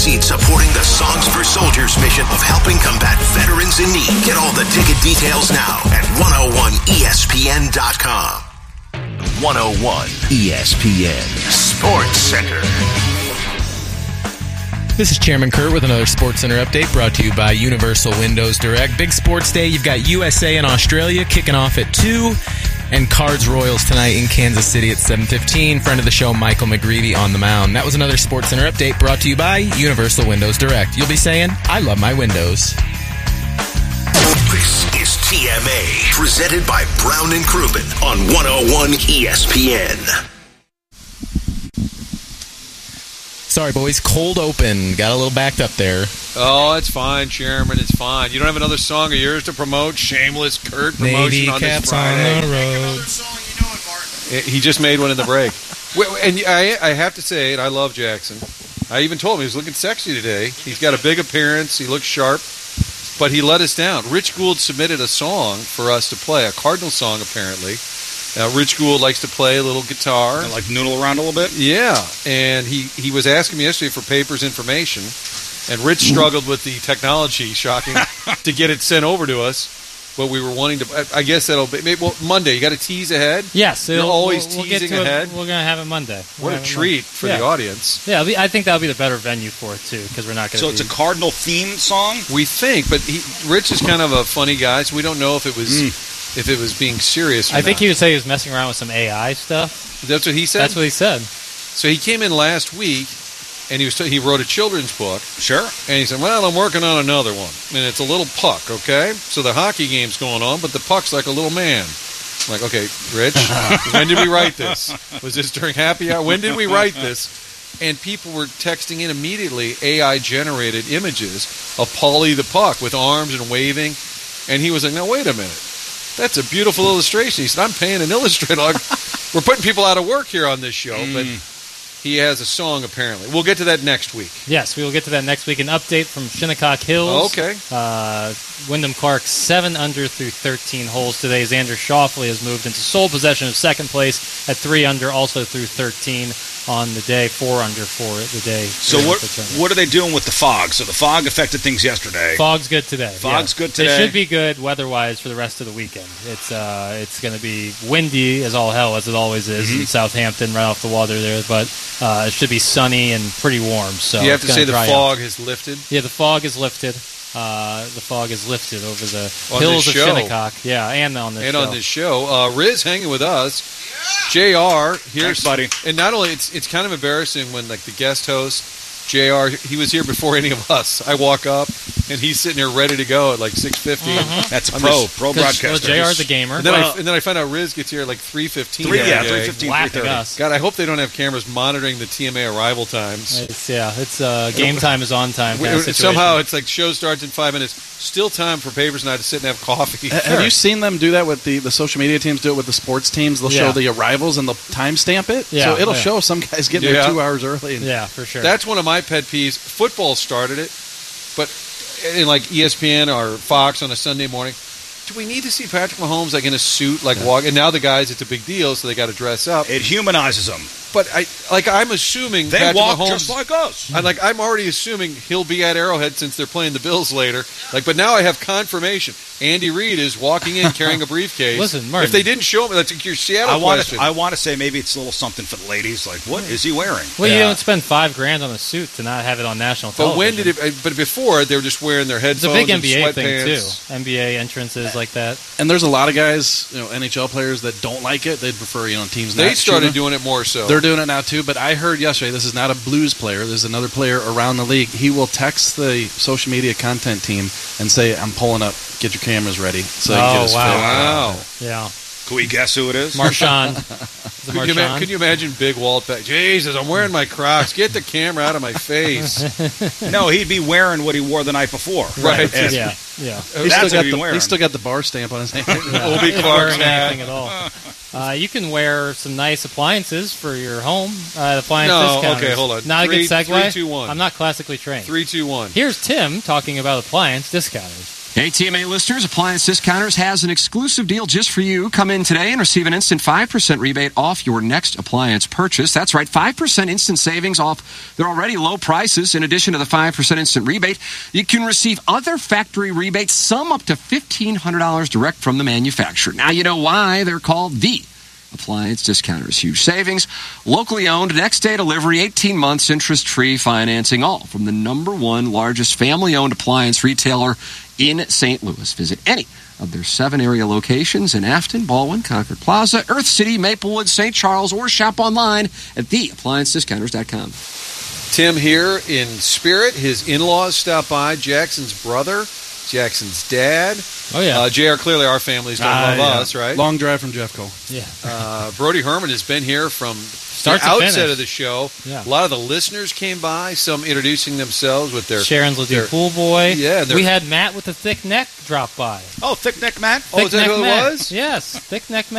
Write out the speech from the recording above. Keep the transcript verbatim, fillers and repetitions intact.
seat supporting the Songs for Soldiers mission of helping combat veterans in need. Get all the ticket details now at one oh one E S P N dot com. one oh one E S P N Sports Center. This is Chairman Kurt with another Sports Center update brought to you by Universal Windows Direct. Big sports day. You've got U S A and Australia kicking off at two, and Cards Royals tonight in Kansas City at seven fifteen. Friend of the show, Michael McGreevy on the mound. That was another Sports Center update brought to you by Universal Windows Direct. You'll be saying, I love my windows. This is T M A, presented by Brown and Crouppen on one oh one E S P N. Sorry, boys. Cold open. Got a little backed up there. Oh, it's fine, Chairman. It's fine. You don't have another song of yours to promote? Shameless Kurt promotion Navy on Caps this Friday. on the road. He just made one in the break. And I, I have to say, and I love Jackson. I even told him he was looking sexy today. He's got a big appearance. He looks sharp. But he let us down. Rich Gould submitted a song for us to play, a Cardinal song, apparently. Uh, Rich Gould likes to play a little guitar. And like noodle around a little bit? Yeah. And he, he was asking me yesterday for papers information. And Rich struggled with the technology, shocking, to get it sent over to us. But we were wanting to. I guess that'll be maybe, well, Monday. You got to tease ahead. Yes, you're always we'll, we'll teasing get to ahead. It, we're going to have it Monday. What we'll a treat for yeah. the audience. Yeah, I think that'll be the better venue for it too, because we're not going to. So it's a Cardinal themed song. We think, but he, Rich is kind of a funny guy, so we don't know if it was mm. if it was being serious. Or I think not. he would say he was messing around with some A I stuff. That's what he said. That's what he said. So he came in last week. And he was t- he wrote a children's book. Sure. And he said, well, I'm working on another one. And it's a little puck, okay? So the hockey game's going on, but the puck's like a little man. I'm like, okay, Rich, when did we write this? Was this during happy hour? When did we write this? And people were texting in immediately A I-generated images of Paulie the Puck with arms and waving. And he was like, now, wait a minute. That's a beautiful illustration. He said, I'm paying an illustrator. We're putting people out of work here on this show, mm. but... He has a song, apparently. We'll get to that next week. Yes, we will get to that next week. An update from Shinnecock Hills. Okay. Uh, Wyndham Clark, seven under through thirteen holes today. Xander Schauffele has moved into sole possession of second place at three under, also through thirteen on the day, four under for the day. So what what are they doing with the fog? So the fog affected things yesterday. Fog's good today. Fog's yeah. good today. It should be good weather-wise for the rest of the weekend. It's uh, it's going to be windy as all hell, as it always is mm-hmm. in Southampton, right off the water there, but uh, it should be sunny and pretty warm. So you have to say the fog out. has lifted? Yeah, the fog is lifted. Uh, the fog is lifted over the on hills of show. Shinnecock. Yeah, and on this and show. on this show. Uh, Riz hanging with us. J R, here's Thanks, buddy. And not only it's it's kind of embarrassing when like the guest host J R, he was here before any of us. I walk up and he's sitting here ready to go at like six fifty. Mm-hmm. That's a I'm pro, just, pro broadcaster. Well, J R's a gamer. And then, well, I, and then I find out Riz gets here at like three fifteen. Three, yeah, three fifteen, laughing three thirty. us. God, I hope they don't have cameras monitoring the T M A arrival times. It's, yeah, it's uh, game time is on time. Kind of situation. Somehow it's like show starts in five minutes. Still time for Papers and I to sit and have coffee. Have sure. you seen them do that with the, the social media teams? Do it with the sports teams. They'll yeah. show the arrivals and they'll timestamp it. Yeah, so it'll yeah. show some guys getting yeah. there two hours early. And yeah, for sure. That's one of my pet peeves. Football started it, but in like E S P N or Fox on a Sunday morning, do we need to see Patrick Mahomes like in a suit, like yeah. walk? And now the guys, it's a big deal, so they got to dress up. It humanizes them. But I like I'm assuming they Patrick walk Mahomes, just like us. I'm like I'm already assuming he'll be at Arrowhead since they're playing the Bills later. Like, but now I have confirmation. Andy Reid is walking in carrying a briefcase. Listen, Martin, if they didn't show him, that's your Seattle I want question. To, I want to say maybe it's a little something for the ladies. Like, what is he wearing? Well, yeah. you don't spend five grand on a suit to not have it on national television. But when did it? But before they were just wearing their headphones. It's a big N B A and thing sweatpants. too. N B A entrances like that. And there's a lot of guys, you know, N H L players that don't like it. They'd prefer, you know, teams. They not started shooting. doing it more so. They're doing it now too. But I heard yesterday, this is not a Blues player. There's another player around the league. He will text the social media content team and say, "I'm pulling up. Get your cameras ready." So oh, you get his wow. film. Wow. Yeah. Can we guess who it is? Marshawn. Could you, ima- could you imagine Big Walt back? Jesus, I'm wearing my Crocs. Get the camera out of my face. No, he'd be wearing what he wore the night before. Right. Yeah. Yeah. yeah. He's That's still, what got he'd be the, wearing. he's still got the bar stamp on his hand. Yeah. Obi Not Clark's wearing hat. anything at all. Uh, you can wear some nice appliances for your home. Uh, appliance No, discounters. okay, hold on. Not Three- a good segue. three, two, one. I'm not classically trained. Three, two, one. Here's Tim talking about appliance discounters. Hey, T M A listeners, Appliance Discounters has an exclusive deal just for you. Come in today and receive an instant five percent rebate off your next appliance purchase. That's right, five percent instant savings off their already low prices. In addition to the five percent instant rebate, you can receive other factory rebates, some up to fifteen hundred dollars direct from the manufacturer. Now you know why they're called the Appliance Discounters. Huge savings, locally owned, next-day delivery, eighteen months, interest-free financing, all from the number one largest family-owned appliance retailer in Saint Louis. Visit any of their seven area locations in Afton, Baldwin, Concord Plaza, Earth City, Maplewood, Saint Charles, or shop online at the appliance discounters dot com. Tim here in spirit. His in-laws stopped by. Jackson's brother, Jackson's dad. Oh, yeah. Uh, J R, clearly our families don't Ah, love yeah. us, right? Long drive from Jeffco. Yeah. Uh, Brody Herman has been here from Start the to outset finish. of the show. Yeah. A lot of the listeners came by, some introducing themselves with their... Sharon's Ledoux their- Pool Boy. Yeah, they're- We had Matt with the thick neck drop by. Oh, thick neck Matt. Oh, is that Thick who neck it Matt. was? Yes, thick neck Matt.